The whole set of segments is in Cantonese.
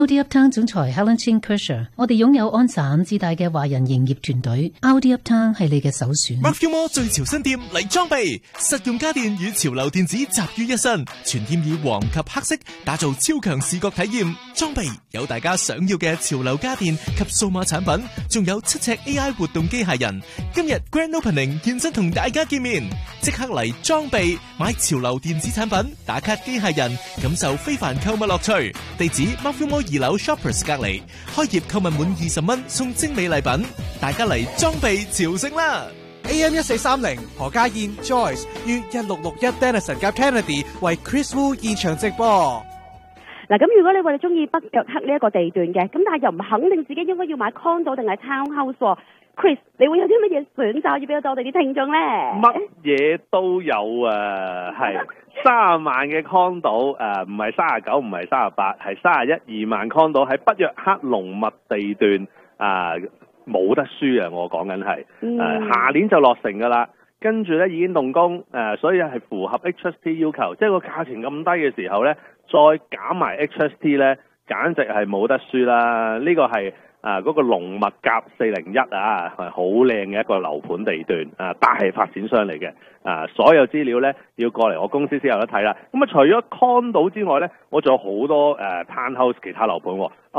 Audi Uptown 總裁 Helen Chin Kershaw， 我哋擁有安省自帶嘅華人營業團隊 ，Audi Uptown 係你嘅首選。 Mark Filmore 最潮新店嚟裝備，實用家電與潮流電子集於一身，全店以黃及黑色打造超強視覺體驗。裝備有大家想要嘅潮流家電及數碼產品，仲有7尺 AI 活動機械人。今日 Grand Opening 現身同大家見面，即刻嚟裝備買潮流電子產品，打卡機械人，感受非凡購物樂趣。地址 Mark Filmore 2樓 Shoppers 隔離，開業購物滿20蚊送精美禮品，大家嚟裝備朝聖啦！ AM 1430何家燕 Joyce 於1661 Denison 夾 Kennedy 為 Chris Wu 現場直播。 嗱，咁如果你話你中意北約克呢一個地段嘅，咁但係又唔肯定自己應該要買 condo 定係 townhouse Chris， 你會有啲乜嘢選擇要俾到我哋啲聽眾咧？ 乜嘢都有啊，係30萬嘅 condo， 唔係39，唔係38，係31、2萬 condo 喺北約克濃密地段冇得輸啊！我講緊係下年就落成噶啦，跟住咧已經動工，所以係符合 HST 要求，即係個價錢咁低嘅時候咧，再減埋 HST 咧，簡直係冇得輸啦！呢個係嗰個濃密甲401係好靚嘅一個樓盤地段大發展商嚟嘅所有資料咧要過嚟我公司先有得睇啦。咁除咗 condo 之外咧，我仲有好多townhouse 其他樓盤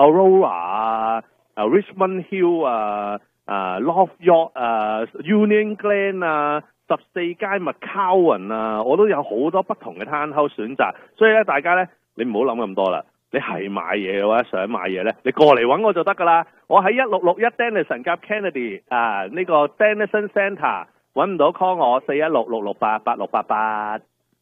，Aurora Richmond Hill Love York Union Glen 14街 McCowan 我都有好多不同嘅 townhouse 選擇，所以咧大家咧你唔好諗咁多啦。你係買嘢嘅話，想買嘢咧，你過嚟揾我就得噶啦。我喺1661 Denison 夾 Kennedy 呢個 Denison Centre， 揾唔到 call 我416-668-8688。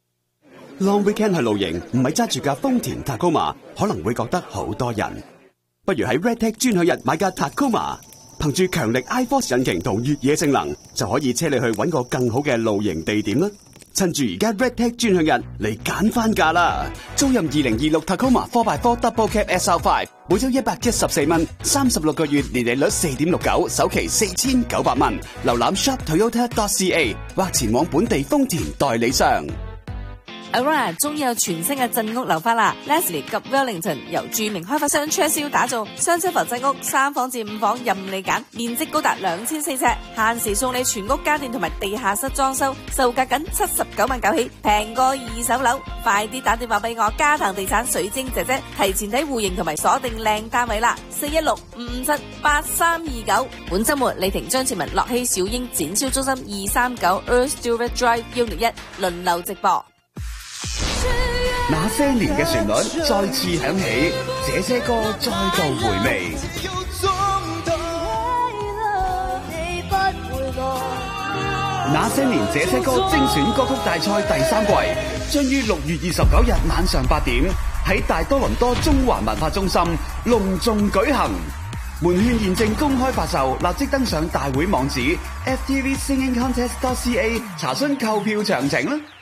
Long weekend 去露營，唔係揸住架豐田 Tacoma， 可能會覺得好多人。不如喺 Redtech 專享日買架 Tacoma， 憑住強力 iForce 引擎同越野性能，就可以車你去揾個更好嘅露營地點啦。趁住而家 Redtech 專享日嚟揀翻價啦！租任2026 Tacoma 4x4 Double Cab SR5， 每周114蚊，36個月年利率 4.69%， 首期4900蚊。瀏覽 shoptoyota.ca 或前往本地豐田代理商。 Aurora 終於有全新嘅鎮屋樓花啦 ！Leslie 及 Wellington 由著名開發商 Churchill 打造雙車房鎮屋，3房至5房任你揀，面積高達2004尺，限時送你全屋家電同埋地下室裝修，售價僅79萬9起，平過二手樓。快啲打電話俾我嘉騰地產水晶姐姐，提前睇戶型同埋鎖定靚單位啦！416-557-8329。本週末李婷、張志文、樂熙、小英展銷中心239 Earl Stewart Drive Unit 1輪流直播。 那些年嘅旋律再次響起，這些歌再度回味。那些年這些歌精選歌曲大賽第3季，將於6月29日晚上8點喺大多倫多中環文化中心隆重舉行。門券現正公開發售，立即登上大會網址 FTVSingingContest.ca 查詢購票詳情啦。